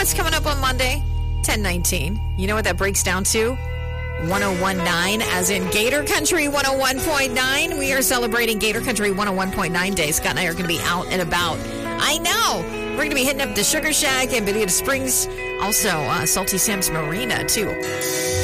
what's coming up on Monday? 10/19. You know what that breaks down to? 1019, as in Gator Country 101.9. We are celebrating Gator Country 101.9 Day. Scott and I are going to be out and about. I know. We're going to be hitting up the Sugar Shack and Bonita Springs. Also, Salty Sam's Marina, too.